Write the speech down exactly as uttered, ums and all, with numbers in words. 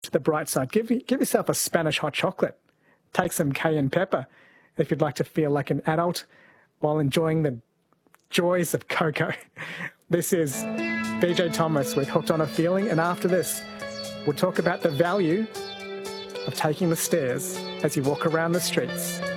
to the bright side. Give, give yourself a Spanish hot chocolate. Take some cayenne pepper if you'd like to feel like an adult while enjoying the joys of cocoa. This is B J Thomas with Hooked on a Feeling, and after this, we'll talk about the value of taking the stairs as you walk around the streets.